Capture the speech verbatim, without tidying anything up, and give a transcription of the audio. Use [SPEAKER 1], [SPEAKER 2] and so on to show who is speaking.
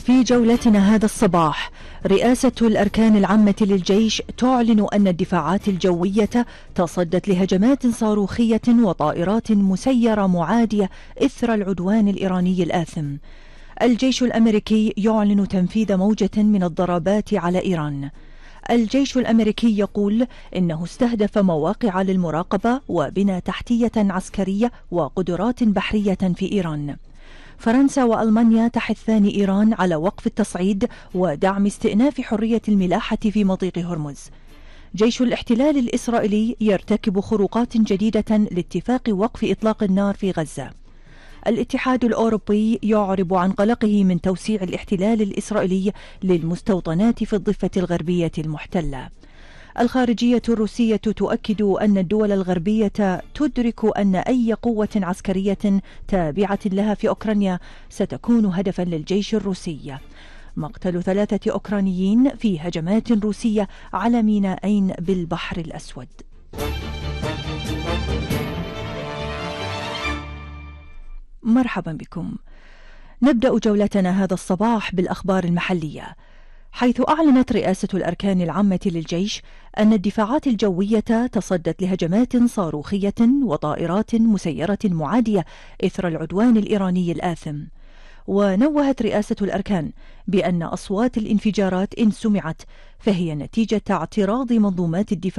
[SPEAKER 1] في جولتنا هذا الصباح، رئاسة الأركان العامة للجيش تعلن أن الدفاعات الجوية تصدت لهجمات صاروخية وطائرات مسيرة معادية إثر العدوان الإيراني الآثم. الجيش الأمريكي يعلن تنفيذ موجة من الضربات على إيران. الجيش الأمريكي يقول إنه استهدف مواقع للمراقبة وبنى تحتية عسكرية وقدرات بحرية في إيران. فرنسا وألمانيا تحثان إيران على وقف التصعيد ودعم استئناف حرية الملاحة في مضيق هرمز. جيش الاحتلال الإسرائيلي يرتكب خروقات جديدة لاتفاق وقف إطلاق النار في غزة. الاتحاد الأوروبي يعرب عن قلقه من توسيع الاحتلال الإسرائيلي للمستوطنات في الضفة الغربية المحتلة. الخارجية الروسية تؤكد أن الدول الغربية تدرك أن أي قوة عسكرية تابعة لها في أوكرانيا ستكون هدفا للجيش الروسي. مقتل ثلاثة أوكرانيين في هجمات روسية على ميناءين بالبحر الأسود. مرحبا بكم. نبدأ جولتنا هذا الصباح بالأخبار المحلية، حيث أعلنت رئاسة الأركان العامة للجيش أن الدفاعات الجوية تصدت لهجمات صاروخية وطائرات مسيرة معادية إثر العدوان الإيراني الآثم. ونوهت رئاسة الأركان بأن أصوات الانفجارات إن سمعت فهي نتيجة اعتراض منظومات الدفاع